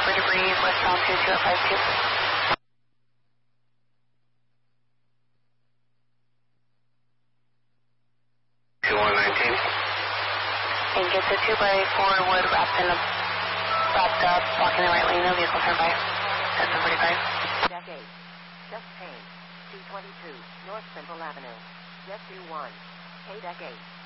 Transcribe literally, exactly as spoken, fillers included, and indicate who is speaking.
Speaker 1: for debris westbound two two five two.
Speaker 2: two one nineteen.
Speaker 1: And get the two by four wood wrapped in a wrapped up, blocking the right lane. No vehicle turn by. That's seven forty-five.
Speaker 3: Deck eight. Just Payne. two twenty-two North Simple Avenue. Jet two one. K Deck eight.